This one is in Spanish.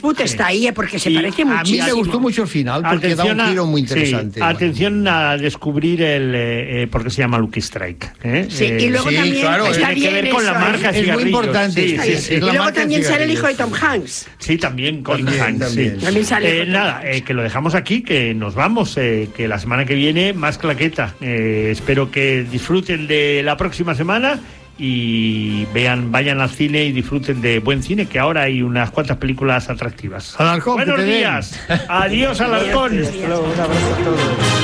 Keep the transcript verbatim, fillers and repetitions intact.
Eastwood sí. está ahí, porque se y parece muchísimo. A mí me gustó mucho el final, porque atención da un giro muy interesante. Sí, bueno. Atención a descubrir el eh, por qué se llama Lucky Strike. ¿eh? Sí, y luego sí, también claro, está tiene bien que ver con eso, la marca es, es muy importante. Sí, sí, sí, sí. Y luego también sale el hijo de Tom Hanks. Sí, también Colin también, Hanks. También, sí. también sale eh, nada, eh, que lo dejamos aquí, que nos vamos, eh, que la semana que viene más claqueta. Eh, espero que disfruten de la próxima semana y vean, vayan al cine y disfruten de buen cine, que ahora hay unas cuantas películas atractivas. Alarcón, buenos días. Adiós, Alarcón. Un abrazo a todos.